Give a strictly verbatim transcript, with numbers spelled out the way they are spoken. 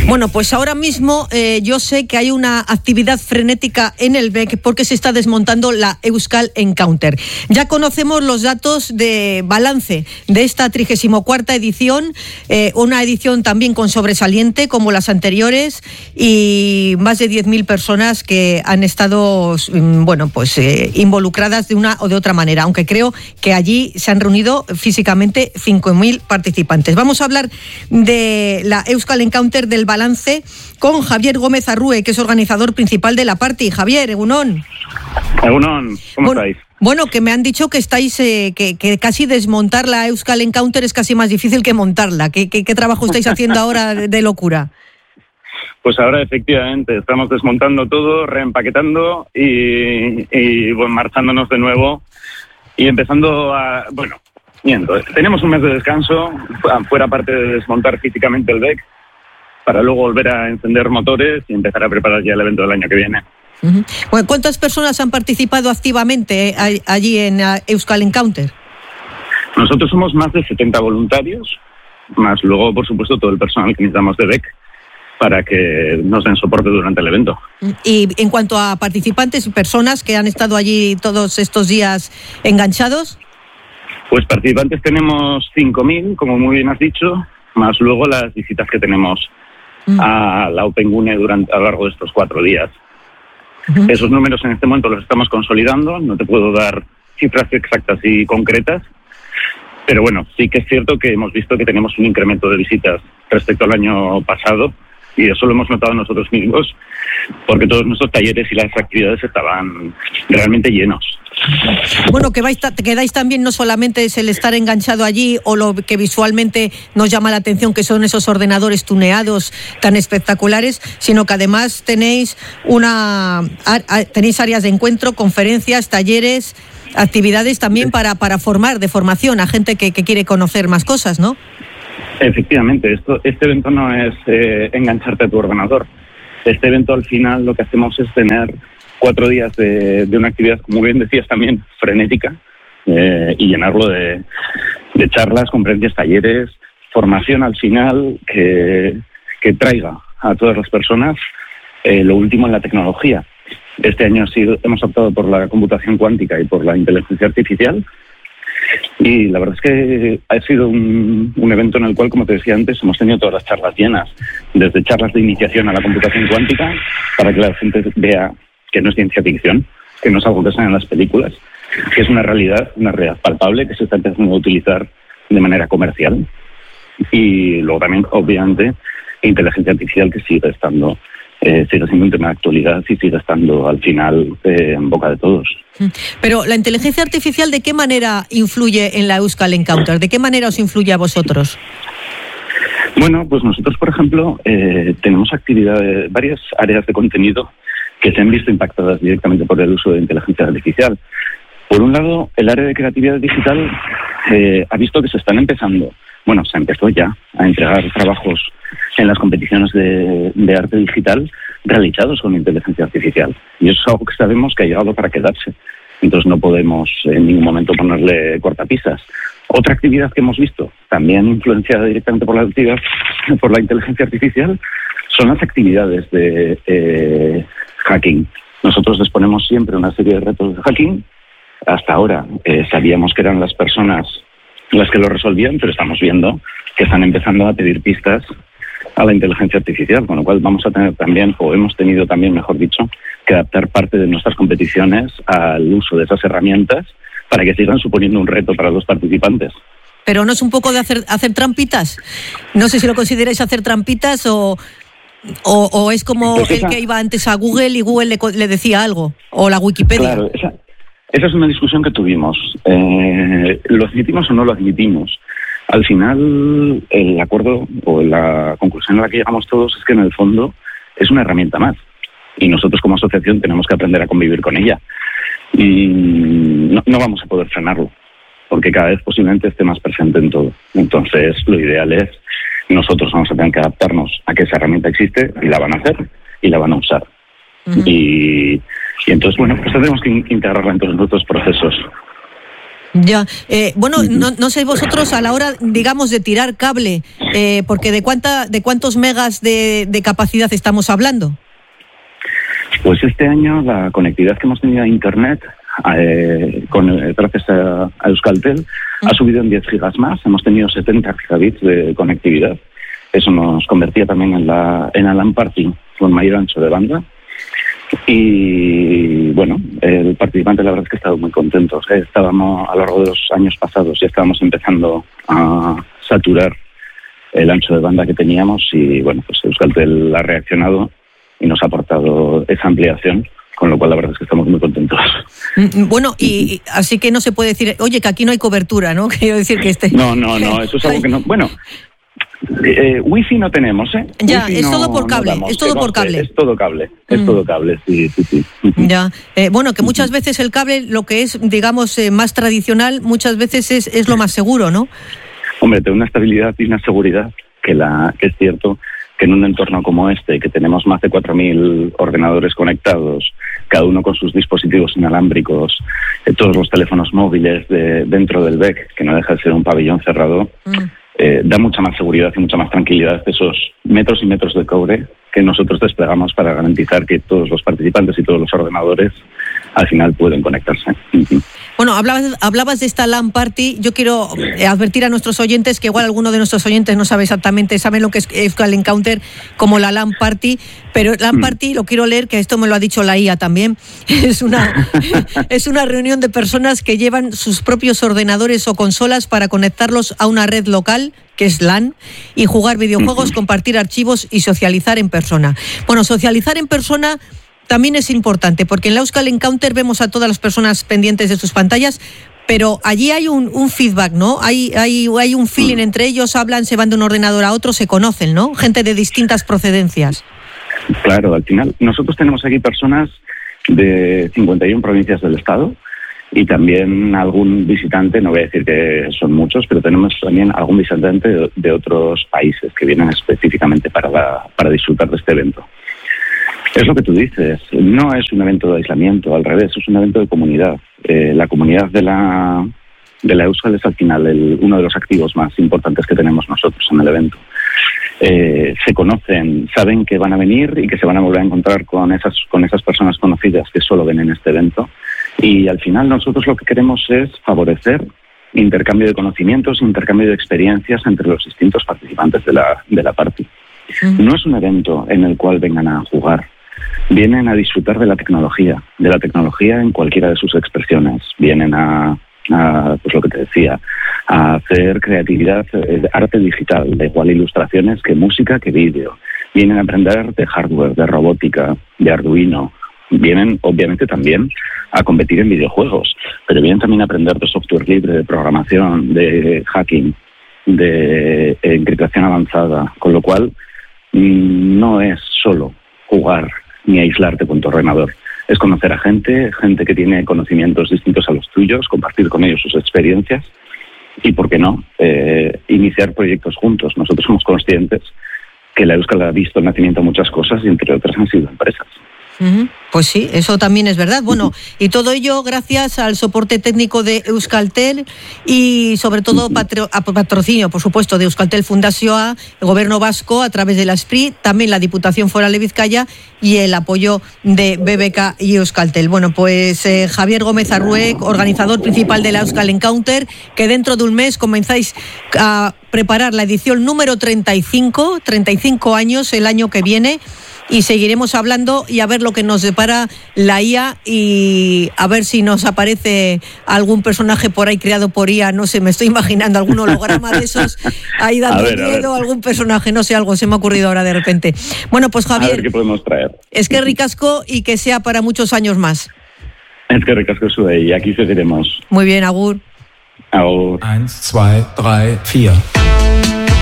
Bueno, pues ahora mismo eh, yo sé que hay una actividad frenética en el B E C porque se está desmontando la Euskal Encounter. Ya conocemos los datos de balance de esta trigésima cuarta edición, eh, una edición también con sobresaliente como las anteriores y más de diez mil personas que han estado, bueno, pues eh, involucradas de una o de otra manera, aunque creo que allí se han reunido físicamente cinco mil participantes. Vamos a hablar de la Euskal Encounter, del balance, con Javier Gómez Arrue, que es organizador principal de la party. Javier, egunon. Egunon, ¿cómo bueno, estáis? Bueno, que me han dicho que estáis, eh, que, que casi desmontar la Euskal Encounter es casi más difícil que montarla. ¿Qué, qué, qué trabajo estáis haciendo ahora de, de locura? Pues ahora efectivamente estamos desmontando todo, reempaquetando y, y bueno, marchándonos de nuevo y empezando a... Bueno, miento, tenemos un mes de descanso, fuera parte de desmontar físicamente el B E C, para luego volver a encender motores y empezar a preparar ya el evento del año que viene. Uh-huh. Bueno, ¿cuántas personas han participado activamente eh, allí en uh, Euskal Encounter? Nosotros somos más de setenta voluntarios, más luego, por supuesto, todo el personal que necesitamos de B E C para que nos den soporte durante el evento. Y en cuanto a participantes y personas que han estado allí todos estos días enganchados... Pues participantes tenemos cinco mil, como muy bien has dicho, más luego las visitas que tenemos mm. a la Open Gune durante, a lo largo de estos cuatro días. Uh-huh. Esos números en este momento los estamos consolidando, no te puedo dar cifras exactas y concretas, pero bueno, sí que es cierto que hemos visto que tenemos un incremento de visitas respecto al año pasado, y eso lo hemos notado nosotros mismos, porque todos nuestros talleres y las actividades estaban realmente llenos. Bueno, que vais, que dais también no solamente es el estar enganchado allí o lo que visualmente nos llama la atención, que son esos ordenadores tuneados tan espectaculares, sino que además tenéis una tenéis áreas de encuentro, conferencias, talleres, actividades también para, para formar, de formación a gente que, que quiere conocer más cosas, ¿no? Efectivamente, esto, este evento no es eh, engancharte a tu ordenador. Este evento al final lo que hacemos es tener cuatro días de, de una actividad, como bien decías también, frenética, eh, y llenarlo de, de charlas, conferencias, talleres, formación al final que, que traiga a todas las personas eh, lo último en la tecnología. Este año ha sido, hemos optado por la computación cuántica y por la inteligencia artificial. Y la verdad es que ha sido un, un evento en el cual, como te decía antes, hemos tenido todas las charlas llenas, desde charlas de iniciación a la computación cuántica, para que la gente vea que no es ciencia ficción, que no es algo que sale en las películas, que es una realidad, una realidad palpable que se está empezando a utilizar de manera comercial. Y luego también, obviamente, inteligencia artificial, que sigue estando, eh, sigue siendo un tema de actualidad y sigue estando al final eh, en boca de todos. Pero la inteligencia artificial, ¿de qué manera influye en la Euskal Encounter? ¿De qué manera os influye a vosotros? Bueno, pues nosotros, por ejemplo, eh, tenemos actividades, varias áreas de contenido que se han visto impactadas directamente por el uso de inteligencia artificial. Por un lado, el área de creatividad digital eh, ha visto que se están empezando, bueno, se empezó ya a entregar trabajos en las competiciones de, de arte digital realizados con inteligencia artificial. Y eso es algo que sabemos que ha llegado para quedarse. Entonces no podemos en ningún momento ponerle cortapisas. Otra actividad que hemos visto, también influenciada directamente por la actividad, por la inteligencia artificial, son las actividades de eh, hacking. Nosotros les ponemos siempre una serie de retos de hacking. Hasta ahora eh, sabíamos que eran las personas las que lo resolvían, pero estamos viendo que están empezando a pedir pistas a la inteligencia artificial, con lo cual vamos a tener también, o hemos tenido también, mejor dicho, que adaptar parte de nuestras competiciones al uso de esas herramientas para que sigan suponiendo un reto para los participantes. Pero no es un poco de hacer, hacer trampitas. No sé si lo consideráis hacer trampitas o, o, o es como pues esa, el que iba antes a Google y Google le, le decía algo, o la Wikipedia. Claro, esa, esa es una discusión que tuvimos. Eh, ¿Lo admitimos o no lo admitimos? Al final, el acuerdo o la conclusión a la que llegamos todos es que en el fondo es una herramienta más. Y nosotros como asociación tenemos que aprender a convivir con ella. Y no, no vamos a poder frenarlo, porque cada vez posiblemente esté más presente en todo. Entonces, lo ideal es, nosotros vamos a tener que adaptarnos a que esa herramienta existe y la van a hacer y la van a usar. Uh-huh. Y, y entonces, bueno, pues tenemos que integrarla en todos nuestros procesos. Ya, eh, bueno, no, no sé vosotros a la hora, digamos, de tirar cable, eh, porque de cuánta, de cuántos megas de, de capacidad estamos hablando. Pues este año la conectividad que hemos tenido a Internet, eh, con, gracias a, a Euskaltel, uh-huh. ha subido en diez gigas más. Hemos tenido setenta gigabits de conectividad. Eso nos convertía también en la en la LAN Party con mayor ancho de banda. Y bueno, el participante la verdad es que ha estado muy contentos. ¿eh? Estábamos a lo largo de los años pasados, ya estábamos empezando a saturar el ancho de banda que teníamos y bueno, pues Euskaltel ha reaccionado y nos ha aportado esa ampliación, con lo cual la verdad es que estamos muy contentos. Bueno, y, y así que no se puede decir, oye, que aquí no hay cobertura, ¿no? Quiero decir que este... No, no, no, eso es algo que no... Bueno, eh, wifi no tenemos, ¿eh? Ya, wifi es no, todo por cable, no es todo por cable. Es todo cable, es mm. todo cable, sí, sí, sí. Ya, eh, bueno, que muchas veces el cable, lo que es, digamos, eh, más tradicional, muchas veces es, es lo más seguro, ¿no? Hombre, tiene una estabilidad y una seguridad que, la, que es cierto que en un entorno como este, que tenemos más de cuatro mil ordenadores conectados, cada uno con sus dispositivos inalámbricos, eh, todos los teléfonos móviles de, dentro del B E C, que no deja de ser un pabellón cerrado, mm. eh, da mucha más seguridad y mucha más tranquilidad de esos metros y metros de cobre que nosotros desplegamos para garantizar que todos los participantes y todos los ordenadores al final pueden conectarse. Bueno, hablabas, hablabas de esta LAN Party. Yo quiero advertir a nuestros oyentes que igual alguno de nuestros oyentes no sabe exactamente, saben lo que es Euskal Encounter como la LAN Party, pero LAN Party, lo quiero leer, que esto me lo ha dicho la I A también, es una, es una reunión de personas que llevan sus propios ordenadores o consolas para conectarlos a una red local, que es LAN, y jugar videojuegos, compartir archivos y socializar en persona. Bueno, socializar en persona también es importante, porque en la Euskal Encounter vemos a todas las personas pendientes de sus pantallas, pero allí hay un, un feedback, ¿no? Hay, hay, hay un feeling entre ellos, hablan, se van de un ordenador a otro, se conocen, ¿no? Gente de distintas procedencias. Claro, al final nosotros tenemos aquí personas de cincuenta y una provincias del Estado y también algún visitante, no voy a decir que son muchos, pero tenemos también algún visitante de, de otros países que vienen específicamente para, la, para disfrutar de este evento. Es lo que tú dices, no es un evento de aislamiento, al revés, es un evento de comunidad. Eh, la comunidad de la de la Euskal es al final el, uno de los activos más importantes que tenemos nosotros en el evento. Eh, se conocen, saben que van a venir y que se van a volver a encontrar con esas con esas personas conocidas que solo ven en este evento. Y al final nosotros lo que queremos es favorecer intercambio de conocimientos, intercambio de experiencias entre los distintos participantes de la de la party. No es un evento en el cual vengan a jugar. Vienen a disfrutar de la tecnología, de la tecnología en cualquiera de sus expresiones. Vienen a, a pues lo que te decía, a hacer creatividad, eh, arte digital, da igual ilustraciones que música que vídeo. Vienen a aprender de hardware, de robótica, de Arduino. Vienen, obviamente, también a competir en videojuegos, pero vienen también a aprender de software libre, de programación, de hacking, de eh, encriptación avanzada, con lo cual no es solo jugar ni aislarte con tu ordenador. Es conocer a gente, gente que tiene conocimientos distintos a los tuyos, compartir con ellos sus experiencias y, ¿por qué no?, eh, iniciar proyectos juntos. Nosotros somos conscientes que la Euskal ha visto el nacimiento de muchas cosas y, entre otras, han sido empresas. Uh-huh. Pues sí, eso también es verdad. Bueno, y todo ello gracias al soporte técnico de Euskaltel y sobre todo patro, a patrocinio, por supuesto, de Euskaltel Fundazioa, el Gobierno Vasco a través de la S P R I, también la Diputación Foral de Vizcaya y el apoyo de B B K y Euskaltel. Bueno, pues eh, Javier Gómez Arruec, organizador principal de la Euskal Encounter, que dentro de un mes comenzáis a preparar la edición número treinta y cinco, treinta y cinco años el año que viene. Y seguiremos hablando y a ver lo que nos depara la I A y a ver si nos aparece algún personaje por ahí creado por I A, no sé, me estoy imaginando algún holograma de esos ahí dando ver, miedo, algún personaje, no sé, algo se me ha ocurrido ahora de repente. Bueno, pues Javier, a ver qué podemos traer. Es que ricasco y que sea para muchos años más. Es que ricasco sube y aquí seguiremos. Muy bien, agur. Agur. Eins, zwei, drei, vier.